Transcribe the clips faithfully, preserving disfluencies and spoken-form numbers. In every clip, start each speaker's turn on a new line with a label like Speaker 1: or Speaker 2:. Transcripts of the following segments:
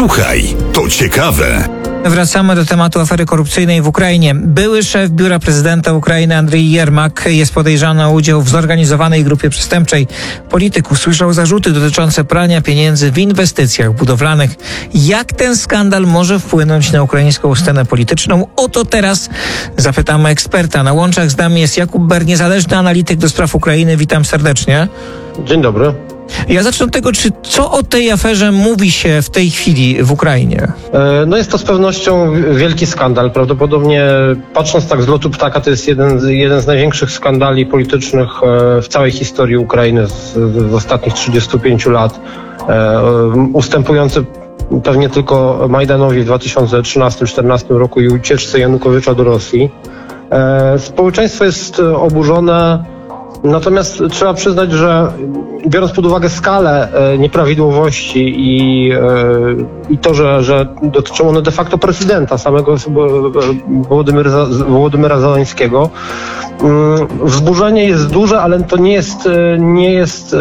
Speaker 1: Słuchaj, to ciekawe.
Speaker 2: Wracamy do tematu afery korupcyjnej w Ukrainie. Były szef biura prezydenta Ukrainy Andrii Jermak jest podejrzany o udział w zorganizowanej grupie przestępczej. Polityk usłyszał zarzuty dotyczące prania pieniędzy w inwestycjach budowlanych. Jak ten skandal może wpłynąć na ukraińską scenę polityczną? O to teraz zapytamy eksperta. Na łączach z nami jest Jakub Ber, niezależny analityk do spraw Ukrainy. Witam serdecznie.
Speaker 3: Dzień dobry.
Speaker 2: Ja zacznę od tego, czy co o tej aferze mówi się w tej chwili w Ukrainie?
Speaker 3: No jest to z pewnością wielki skandal. Prawdopodobnie, patrząc tak z lotu ptaka, to jest jeden z, jeden z największych skandali politycznych w całej historii Ukrainy z, z ostatnich trzydziestu pięciu lat. Ustępujący pewnie tylko Majdanowi w dwa tysiące trzynastym czternastym roku i ucieczce Janukowycza do Rosji. Społeczeństwo jest oburzone. Natomiast trzeba przyznać, że biorąc pod uwagę skalę e, nieprawidłowości i, e, i to, że, że dotyczą one de facto prezydenta samego Wołodymyra, Wołodymyra Zełenskiego, mm, wzburzenie jest duże, ale to nie jest, nie jest, e,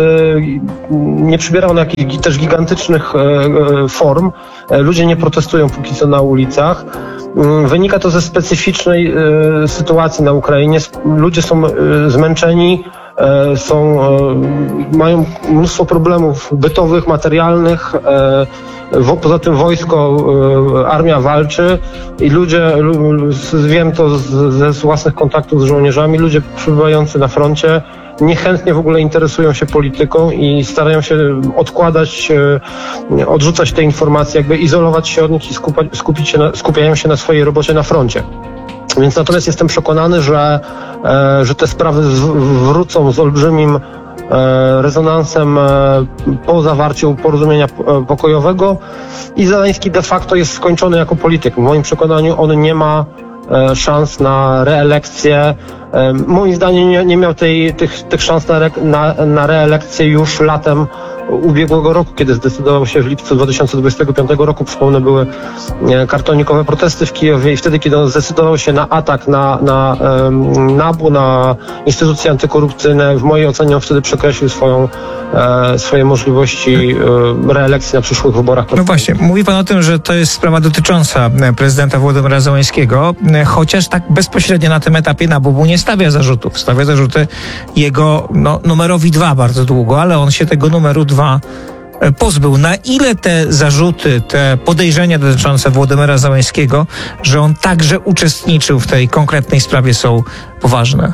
Speaker 3: nie przybiera ono jakichś też gigantycznych e, form. E, ludzie nie protestują póki co na ulicach. Wynika to ze specyficznej e, sytuacji na Ukrainie. Ludzie są e, zmęczeni, e, są, e, mają mnóstwo problemów bytowych, materialnych. E, wo, poza tym wojsko, e, armia walczy i ludzie, l, wiem to z, ze własnych kontaktów z żołnierzami, ludzie przebywający na froncie niechętnie w ogóle interesują się polityką i starają się odkładać, odrzucać te informacje, jakby izolować się od nich i skupać, skupić się na, skupiają się na swojej robocie na froncie. Więc natomiast jestem przekonany, że, że te sprawy wrócą z olbrzymim rezonansem po zawarciu porozumienia pokojowego i Zełenski de facto jest skończony jako polityk. W moim przekonaniu on nie ma szans na reelekcję. Moim zdaniem nie, nie miał tej, tych, tych szans na, re, na, na reelekcję już latem ubiegłego roku, kiedy zdecydował się w lipcu dwa tysiące dwudziestego piątego roku. Przypomnę, były kartonikowe protesty w Kijowie i wtedy, kiedy on zdecydował się na atak na, na um, nabu, na instytucje antykorupcyjne, w mojej ocenie on wtedy przekreślił swoją, e, swoje możliwości e, reelekcji na przyszłych wyborach.
Speaker 2: No właśnie, mówi pan o tym, że to jest sprawa dotycząca prezydenta Wołodymyra Zełenskiego, chociaż tak bezpośrednio na tym etapie nabu nie stawia zarzutów. Stawia zarzuty jego no, numerowi dwa bardzo długo, ale on się tego numeru dwa pozbył. Na ile te zarzuty, te podejrzenia dotyczące Wołodymyra Zełenskiego, że on także uczestniczył w tej konkretnej sprawie, są poważne?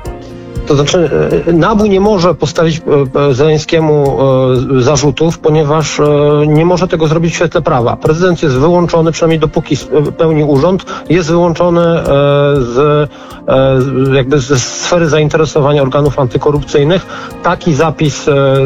Speaker 3: To znaczy, nabu nie może postawić Zełenskiemu zarzutów, ponieważ nie może tego zrobić w świetle prawa. Prezydent jest wyłączony, przynajmniej dopóki pełni urząd, jest wyłączony z, jakby ze sfery zainteresowania organów antykorupcyjnych. Taki zapis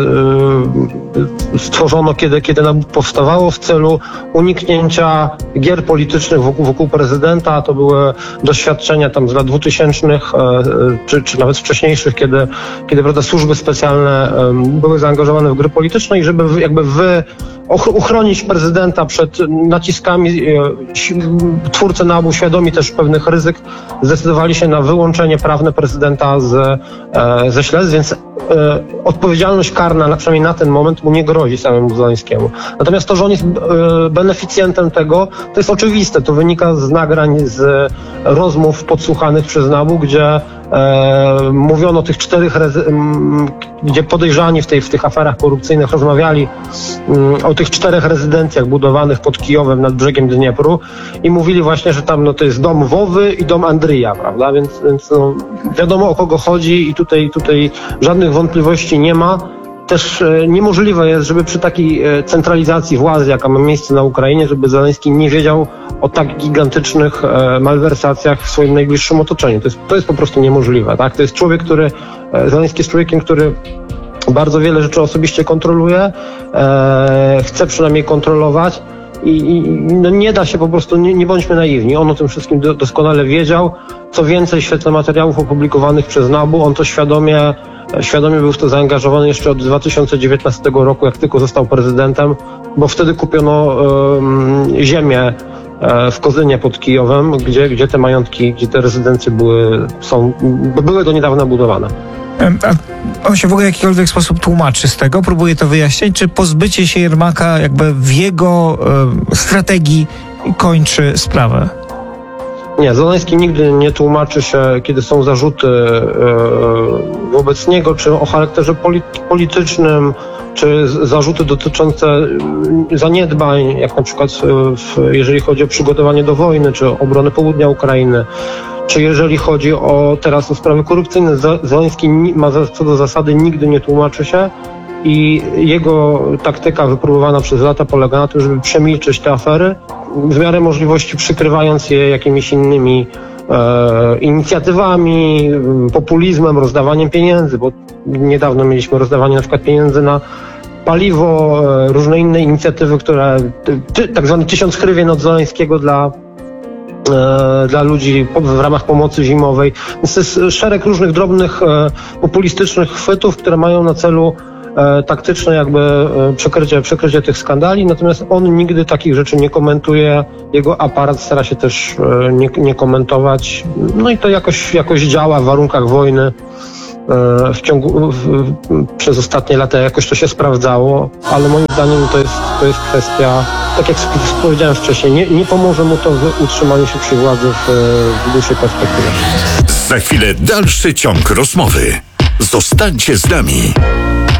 Speaker 3: stworzono, kiedy, kiedy nabu powstawało w celu uniknięcia gier politycznych wokół, wokół prezydenta. To były doświadczenia tam z lat dwutysięcznych, czy, czy nawet wcześniej, kiedy, kiedy prawda, służby specjalne um, były zaangażowane w gry polityczne i żeby jakby wy uchronić prezydenta przed naciskami, twórcy nabu, świadomi też pewnych ryzyk, zdecydowali się na wyłączenie prawne prezydenta z, e, ze śledztw, więc e, odpowiedzialność karna, przynajmniej na ten moment, mu nie grozi samemu Zełenskiemu. Natomiast to, że on jest e, beneficjentem tego, to jest oczywiste. To wynika z nagrań, z rozmów podsłuchanych przez nabu, gdzie e, mówiono o tych czterech, m, gdzie podejrzani w, tej, w tych aferach korupcyjnych rozmawiali m, o tych czterech rezydencjach budowanych pod Kijowem nad brzegiem Dniepru i mówili właśnie, że tam no, to jest dom Wowy i dom Andrija, prawda? Więc, więc no, wiadomo, o kogo chodzi i tutaj, tutaj żadnych wątpliwości nie ma. Też e, niemożliwe jest, żeby przy takiej e, centralizacji władzy, jaka ma miejsce na Ukrainie, żeby Zełenski nie wiedział o tak gigantycznych e, malwersacjach w swoim najbliższym otoczeniu. To jest, to jest po prostu niemożliwe, tak? To jest człowiek, który, e, Zełenski jest człowiekiem, który bardzo wiele rzeczy osobiście kontroluje, e, chce przynajmniej kontrolować i, i no nie da się po prostu, nie, nie bądźmy naiwni. On o tym wszystkim do, doskonale wiedział. Co więcej, w świetle materiałów opublikowanych przez nabu, on to świadomie, świadomie był w to zaangażowany jeszcze od dwa tysiące dziewiętnastego roku, jak tylko został prezydentem, bo wtedy kupiono e, ziemię w Kozynie pod Kijowem, gdzie, gdzie te majątki, gdzie te rezydencje były, są, były do niedawna budowane.
Speaker 2: A on się w ogóle w jakikolwiek sposób tłumaczy z tego? Próbuje to wyjaśnić? Czy pozbycie się Jermaka jakby w jego e, strategii kończy sprawę?
Speaker 3: Nie, Zełenski nigdy nie tłumaczy się, kiedy są zarzuty e, wobec niego, czy o charakterze politycznym, czy zarzuty dotyczące zaniedbań, jak na przykład w, jeżeli chodzi o przygotowanie do wojny, czy obronę południa Ukrainy, czy jeżeli chodzi o teraz o sprawy korupcyjne. Zełenski ma co do zasady nigdy nie tłumaczy się i jego taktyka wypróbowana przez lata polega na tym, żeby przemilczeć te afery, w miarę możliwości przykrywając je jakimiś innymi e, inicjatywami, populizmem, rozdawaniem pieniędzy, bo niedawno mieliśmy rozdawanie na przykład pieniędzy na paliwo, e, różne inne inicjatywy, które, ty, tak zwany tysiąc hrywien od Zełenskiego dla e, dla ludzi w ramach pomocy zimowej. Więc to jest szereg różnych drobnych e, populistycznych chwytów, które mają na celu E, taktyczne jakby e, przekrycie, przekrycie tych skandali, natomiast on nigdy takich rzeczy nie komentuje, jego aparat stara się też e, nie, nie komentować, no i to jakoś, jakoś działa w warunkach wojny e, w ciągu, w, w, przez ostatnie lata jakoś to się sprawdzało, ale moim zdaniem to jest, to jest kwestia, tak jak powiedziałem wcześniej, nie, nie pomoże mu to w utrzymaniu się przy władzy w, w dłuższej perspektywie.
Speaker 1: Za chwilę dalszy ciąg rozmowy. Zostańcie z nami.